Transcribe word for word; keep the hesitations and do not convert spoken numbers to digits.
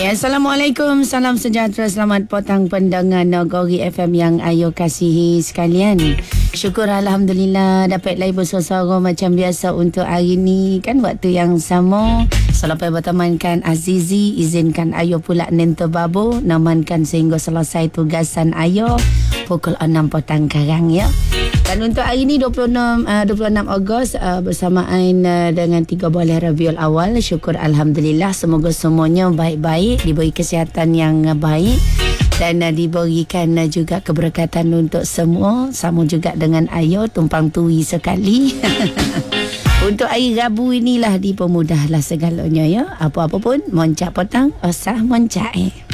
Ya, Assalamualaikum, salam sejahtera, selamat petang pendengar Nagori F M yang ayo kasihi sekalian. Syukur Alhamdulillah dapat live bersama macam biasa untuk hari ni kan, waktu yang sama. Selepas bertemankan Azizi, izinkan ayo pula nento babu namankan sehingga selesai tugasan ayo pukul enam petang karang ya. Dan untuk hari ini dua puluh enam, uh, dua puluh enam Ogos uh, bersamaan uh, dengan tiga bulan Rabiul Awal. Syukur Alhamdulillah, semoga semuanya baik-baik, diberi kesihatan yang uh, baik dan uh, diberikan uh, juga keberkatan untuk semua. Sama juga dengan ayo tumpang tui sekali. Untuk hari Rabu inilah dipermudahlah segalanya ya. Apa-apa pun moncak petang, usah moncak eh.